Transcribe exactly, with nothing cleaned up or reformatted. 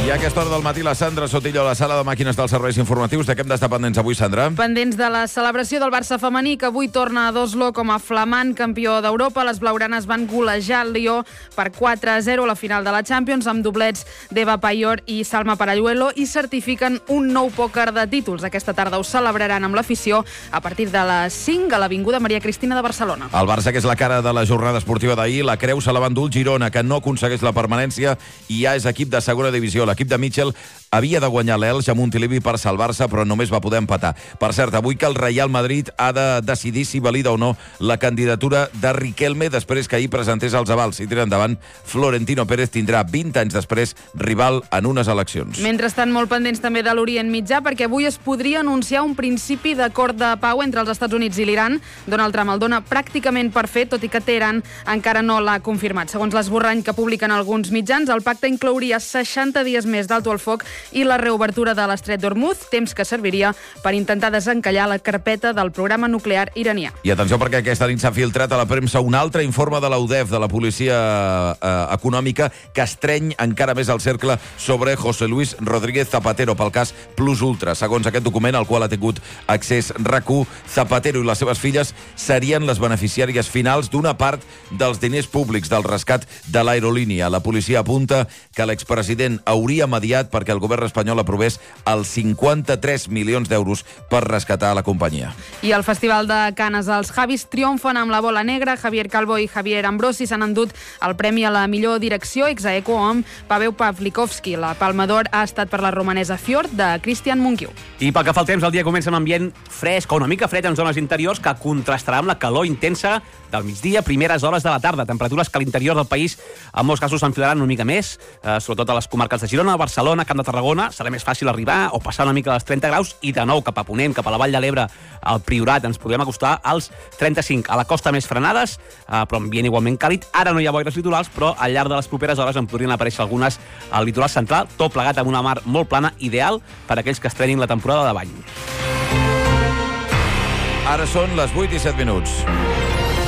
I a aquesta hora del matí la Sandra Sotillo a la sala de màquines dels serveis informatius. De què hem d'estar pendents avui, Sandra? Pendents de la celebració del Barça femení, que avui torna a Oslo com a flamant campió d'Europa. Les blaugranes van golejar el Lió per quatre a zero a la final de la Champions, amb doblets d'Eva Payor i Salma Paralluelo, i certifiquen un nou pòquer de títols. Aquesta tarda ho celebraran amb l'afició a partir de les cinc a l'Avinguda Maria Cristina de Barcelona. El Barça, que és la cara de la jornada esportiva d'ahir, la creu se la va endur el Girona, que no aconsegueix la permanència i ja és equip de segona divisió. L'equip de Mitchell havia de guanyar l'Elx a Montilivi per salvar-se, però només va poder empatar. Per cert, avui que el Real Madrid ha de decidir si valida o no la candidatura de Riquelme després que ahir presentés els avals. Si tira endavant, Florentino Pérez tindrà vint anys després rival en unes eleccions. Mentrestant, molt pendents també de l'Orient Mitjà, perquè avui es podria anunciar un principi d'acord de pau entre els Estats Units i l'Iran. Donald Trump el dona pràcticament per fet, tot i que Teheran encara no l'ha confirmat. Segons l'esborrany que publiquen alguns mitjans, el pacte inclouria seixanta dies més d'alto al foc i la reobertura de l'estret d'Hormuz, temps que serviria per intentar desencallar la carpeta del programa nuclear iranià. I atenció, perquè aquesta nit s'ha filtrat a la premsa un altre informe de la U D E F, de la policia eh, econòmica, que estreny encara més el cercle sobre José Luis Rodríguez Zapatero pel cas Plus Ultra. Segons aquest document, al qual ha tingut accés RAC1, Zapatero i les seves filles serien les beneficiàries finals d'una part dels diners públics del rescat de l'aerolínia. La policia apunta que l'expresident hauria mediat perquè el govern espanyol aprovés els cinquanta-tres milions d'euros per rescatar la companyia. I al Festival de Canes, els Javis triomfen amb La Bola Negra. Javier Calvo i Javier Ambrosi s'han endut el premi a la millor direcció ex aequo amb Paweł Pawlikowski. La Palma d'Or ha estat per la romanesa Fjord de Christian Mungiu. I pel que fa al temps, el dia comença amb ambient fresc o una mica fred en zones interiors, que contrastarà amb la calor intensa del migdia, primeres hores de la tarda. Temperatures que a l'interior del país en molts casos s'enfilaran una mica més, eh, sobretot a les comarques de Girona, Barcelona, Camp de Tarragona. Serà més fàcil arribar o passar una mica als trenta graus, i de nou cap a Ponent, cap a la Vall de l'Ebre, al Priorat, ens podrem acostar als trenta-cinc. A la costa més frenades, eh, però ambient igualment càlid. Ara no hi ha boires litorals, però al llarg de les properes hores en podrien aparèixer algunes al litoral central, tot plegat amb una mar molt plana, ideal per a aquells que estrenin la temporada de bany. Ara són les vuit i set minuts.